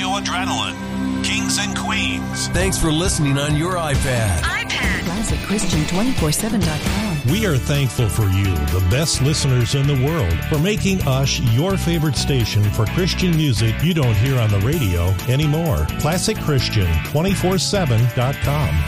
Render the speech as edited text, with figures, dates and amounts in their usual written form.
Radio Adrenaline. Kings and Queens. Thanks for listening on your iPad. ClassicChristian247.com. We are thankful for you, the best listeners in the world, for making us your favorite station for Christian music you don't hear on the radio anymore. ClassicChristian247.com.